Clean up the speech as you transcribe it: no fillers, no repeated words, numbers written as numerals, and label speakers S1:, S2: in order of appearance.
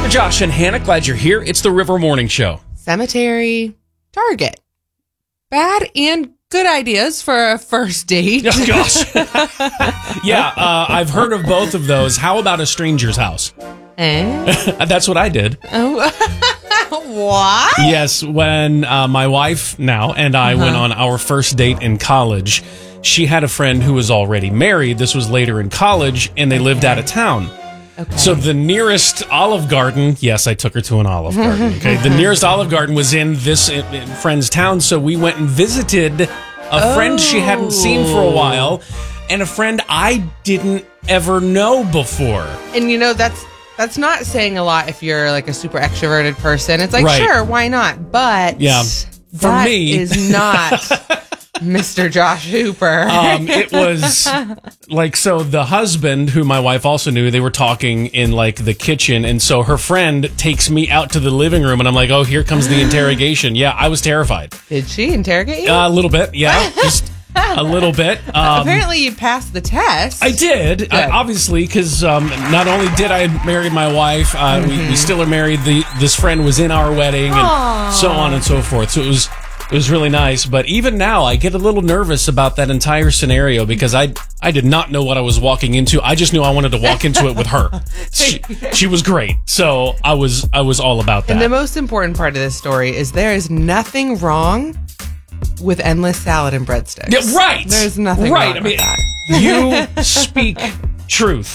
S1: Josh and Hannah, glad you're here. It's the River Morning Show.
S2: Cemetery, Target. Bad and good ideas for a first date.
S1: Oh, gosh. Yeah, I've heard of both of those. How about a stranger's house? That's what I did.
S2: Oh, what?
S1: Yes, when my wife now and I went on our first date in college, she had a friend who was already married. This was later in college, and they lived out of town.
S2: Okay.
S1: So the nearest Olive Garden, yes, I took her to an Olive Garden, okay? The nearest Olive Garden was in this friend's town, so we went and visited a friend she hadn't seen for a while, and a friend I didn't ever know before.
S2: And you know, that's not saying a lot if you're like a super extroverted person. It's like,
S1: Right.
S2: sure, why not? But
S1: Yeah, for
S2: that
S1: me
S2: is not Mr. Josh Hooper.
S1: It was like, so the husband, who my wife also knew, they were talking in like the kitchen. And so her friend takes me out to the living room and I'm like, oh, here comes the interrogation. Yeah, I was terrified.
S2: Did she interrogate you?
S1: A little bit. Yeah, just a little bit.
S2: Apparently you passed the test.
S1: I did, obviously, because not only did I marry my wife, we still are married. This friend was in our wedding and so on and so forth. So it was really nice, but even now I get a little nervous about that entire scenario because I did not know what I was walking into. I just knew I wanted to walk into it with her. She was great, so I was all about that.
S2: And the most important part of this story is there is nothing wrong with endless salad and breadsticks.
S1: Yeah, right.
S2: There's nothing wrong with that.
S1: You speak truth.